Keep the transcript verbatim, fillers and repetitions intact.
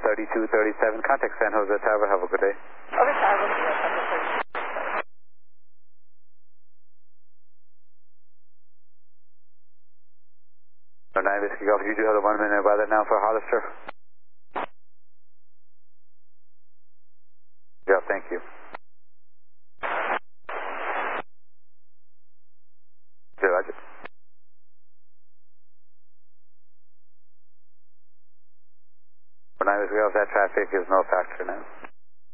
thirty-two thirty-seven, contact San Jose Tower, have a good day. Okay, Tower, yes, nine Whiskey Golf, you do have the one minute by that now for Hollister. Yeah, thank you. Yeah, Roger. nine Whiskey Golf, that traffic is no factor now.